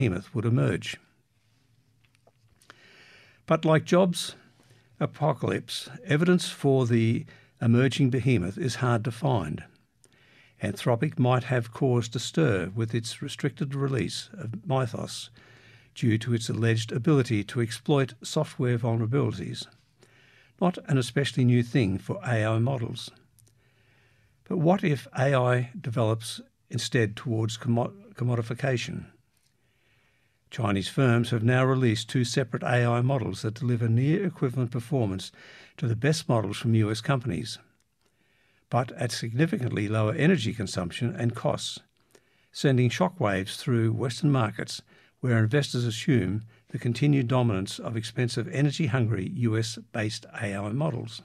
behemoth would emerge. But like Jobs' apocalypse, evidence for the emerging behemoth is hard to find. Anthropic might have caused a stir with its restricted release of Mythos due to its alleged ability to exploit software vulnerabilities. Not an especially new thing for AI models. But what if AI develops instead towards commodification? Chinese firms have now released 2 separate AI models that deliver near equivalent performance to the best models from US companies, but at significantly lower energy consumption and costs, sending shockwaves through Western markets where investors assume the continued dominance of expensive energy-hungry US-based AI models.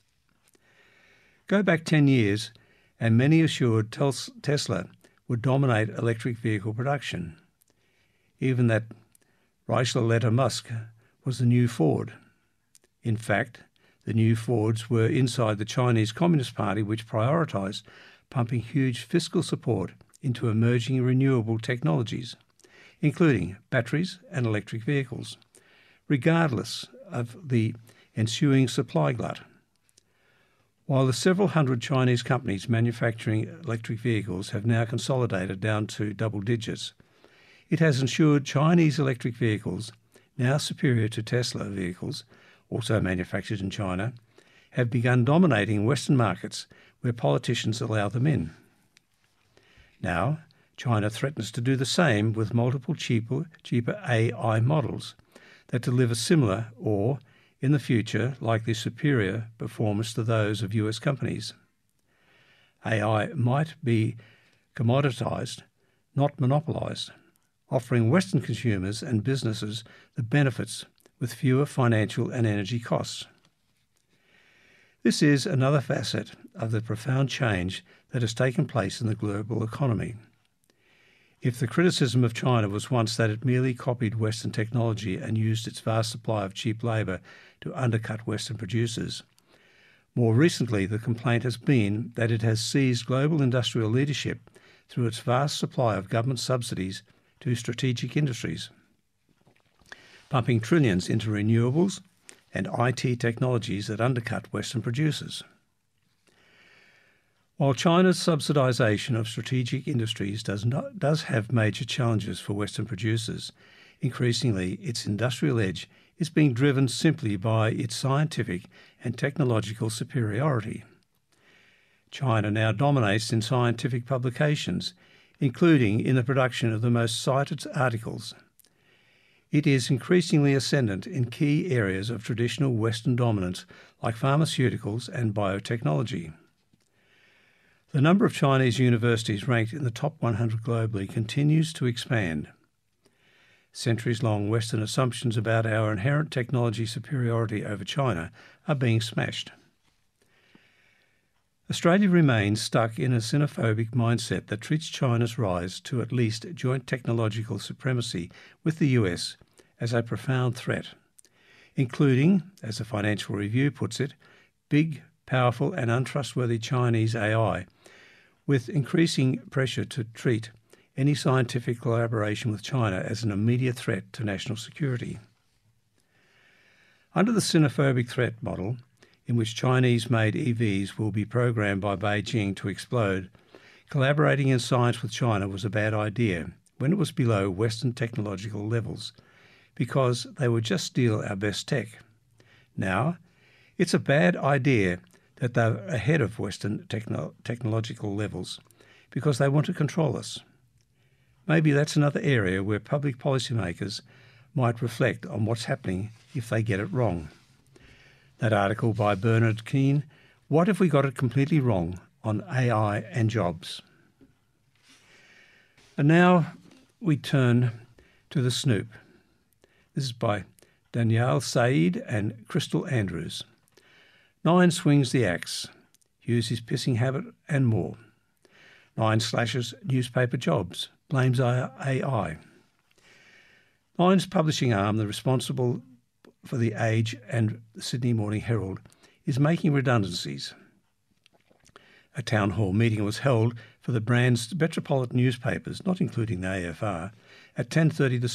Go back 10 years and many assured Tesla would dominate electric vehicle production. Even that Chrysler Musk was the new Ford. In fact, the new Fords were inside the Chinese Communist Party, which prioritised pumping huge fiscal support into emerging renewable technologies, including batteries and electric vehicles, regardless of the ensuing supply glut. While the several hundred Chinese companies manufacturing electric vehicles have now consolidated down to double digits, it has ensured Chinese electric vehicles, now superior to Tesla vehicles, also manufactured in China, have begun dominating Western markets where politicians allow them in. Now, China threatens to do the same with multiple cheaper AI models that deliver similar or, in the future, likely superior performance to those of US companies. AI might be commoditized, not monopolized, offering Western consumers and businesses the benefits with fewer financial and energy costs. This is another facet of the profound change that has taken place in the global economy. If the criticism of China was once that it merely copied Western technology and used its vast supply of cheap labour to undercut Western producers, more recently the complaint has been that it has seized global industrial leadership through its vast supply of government subsidies to strategic industries, pumping trillions into renewables and IT technologies that undercut Western producers. While China's subsidisation of strategic industries does have major challenges for Western producers, increasingly its industrial edge is being driven simply by its scientific and technological superiority. China now dominates in scientific publications, including in the production of the most cited articles. It is increasingly ascendant in key areas of traditional Western dominance like pharmaceuticals and biotechnology. The number of Chinese universities ranked in the top 100 globally continues to expand. Centuries-long Western assumptions about our inherent technology superiority over China are being smashed. Australia remains stuck in a xenophobic mindset that treats China's rise to at least joint technological supremacy with the US as a profound threat, including, as the Financial Review puts it, big, powerful and untrustworthy Chinese AI, with increasing pressure to treat any scientific collaboration with China as an immediate threat to national security. Under the xenophobic threat model, in which Chinese-made EVs will be programmed by Beijing to explode, collaborating in science with China was a bad idea when it was below Western technological levels, because they would just steal our best tech. Now, it's a bad idea that they're ahead of Western technological levels, because they want to control us. Maybe that's another area where public policymakers might reflect on what's happening if they get it wrong. That article by Bernard Keane, What If We Got It Completely Wrong on AI and Jobs? And now we turn to the Snoop. This is by Danielle Said and Crystal Andrews. Nine swings the axe, Hughes his pissing habit and more. Nine slashes newspaper jobs, blames AI. Nine's publishing arm, the responsible for The Age and the Sydney Morning Herald, is making redundancies. A town hall meeting was held for the brand's metropolitan newspapers, not including the AFR, At 10:30 this